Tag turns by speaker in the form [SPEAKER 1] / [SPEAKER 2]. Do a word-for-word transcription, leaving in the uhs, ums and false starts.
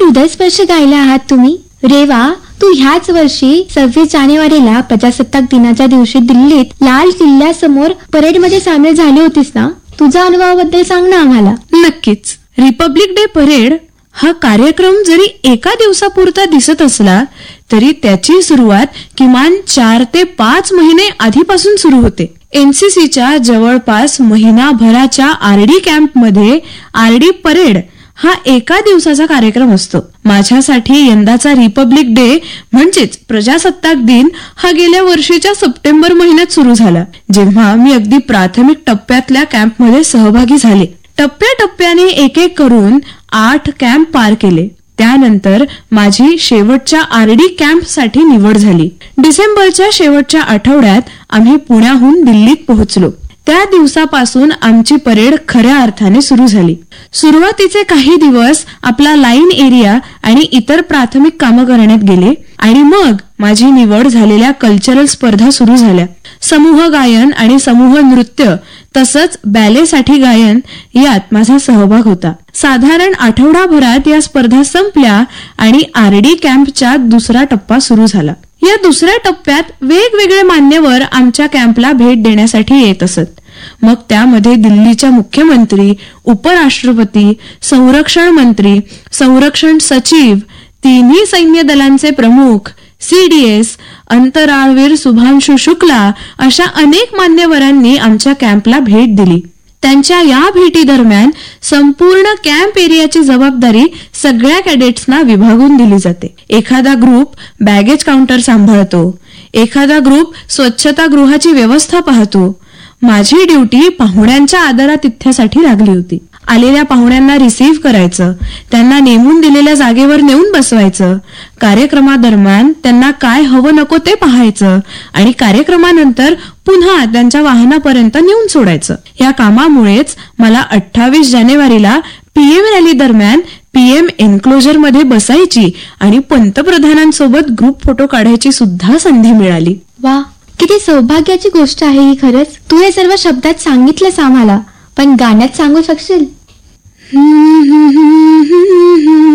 [SPEAKER 1] हृदयस्पर्शी गायला आहात तुम्ही. रेवा, तू ह्याच वर्षी सव्वीस जानेवारीला प्रजासत्ताक दिनाच्या दिवशी दिल्लीत लाल किल्ल्यासमोर परेडमध्ये सामील झाली होतीस ना? तुझ्या अनुभवाबद्दल सांग ना आम्हाला.
[SPEAKER 2] नक्कीच. रिपब्लिक डे परेड हा कार्यक्रम जरी एका दिवसापुरता दिसत असला तरी त्याची सुरुवात किमान चार ते पाच महिने आधीपासून सुरू होते. एनसीसीच्या जवळपास महिनाभराच्या आरडी कॅम्पमध्ये आरडी परेड हा एका दिवसाचा कार्यक्रम असतो. माझ्यासाठी यंदाचा रिपब्लिक डे म्हणजेच प्रजासत्ताक दिन हा गेल्या वर्षीच्या सप्टेंबर महिन्यात सुरू झाला, जेव्हा मी अगदी प्राथमिक टप्प्यातल्या कॅम्पमध्ये सहभागी झाले. टप्प्याटप्प्याने एक एक करून आठ कॅम्प पार केले. त्यानंतर माझी शेवटच्या आरडी कॅम्पसाठी निवड झाली. डिसेंबरच्या शेवटच्या आठवड्यात आम्ही पुण्याहून दिल्लीत पोहोचलो. त्या दिवसापासून आमची परेड खऱ्या अर्थाने सुरू झाली. सुरुवातीचे काही दिवस आपला लाईन एरिया आणि इतर प्राथमिक कामं करण्यात गेले आणि मग माझी निवड झालेल्या कल्चरल स्पर्धा सुरू झाल्या. समूह गायन आणि समूह नृत्य तसंच बॅलेसाठी गायन यात माझा सहभाग होता. साधारण आठवडाभरात या स्पर्धा संपल्या आणि आरडी कॅम्पचा दुसरा टप्पा सुरू झाला. या दुसऱ्या टप्प्यात वेगवेगळे मान्यवर आमच्या कॅम्पला भेट देण्यासाठी येत असत. मग त्यामध्ये दिल्लीच्या मुख्यमंत्री, उपराष्ट्रपती, संरक्षण मंत्री, संरक्षण सचिव, तिन्ही सैन्य दलांचे प्रमुख, सीडीएस, अंतराळवीर शुभांशु शुक्ला अशा अनेक मान्यवरांनी आमच्या कॅम्पला भेट दिली. त्यांच्या या भेटी दरम्यान संपूर्ण कॅम्प एरियाची जबाबदारी सगळ्या कॅडेट्सना विभागून दिली जाते. एखादा ग्रुप बॅगेज काउंटर सांभाळतो, एखादा ग्रुप स्वच्छता गृहाची व्यवस्था पाहतो. माझी ड्युटी पाहुण्यांच्या आदरातिथ्यासाठी लागली होती. आलेल्या पाहुण्यांना रिसीव्ह करायचं, त्यांना नेमून दिलेल्या जागेवर नेऊन बसवायचं, कार्यक्रमादरम्यान त्यांना काय हवं नको ते पाहायचं आणि कार्यक्रमानंतर पुन्हा त्यांच्या वाहनापर्यंत नेऊन सोडायचं. या कामामुळेच मला अठ्ठावीस जानेवारीला पीएम रॅली दरम्यान पीएम एन्क्लोजर मध्ये बसायची आणि पंतप्रधानांसोबत ग्रुप फोटो काढायची सुद्धा संधी मिळाली.
[SPEAKER 1] वा, किती सौभाग्याची गोष्ट आहे ही. खरंच तू हे सर्व शब्दात सांगितलंस आम्हाला, पण गाण्यात सांगू शकशील?